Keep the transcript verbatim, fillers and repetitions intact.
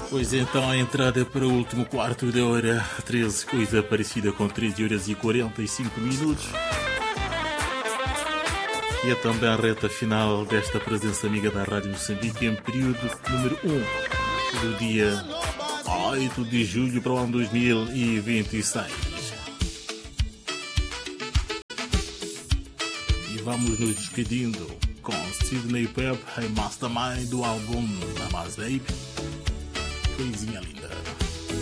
Pois então, a entrada para o último quarto de hora, treze, coisa parecida com treze horas e quarenta e cinco minutos. E é também a reta final desta presença amiga da Rádio Moçambique em período número um do dia oito de julho para o ano dois mil e vinte e seis. E vamos nos despedindo com Sidney Pep e Mastermind do álbum da Bass Baby. Coisinha linda.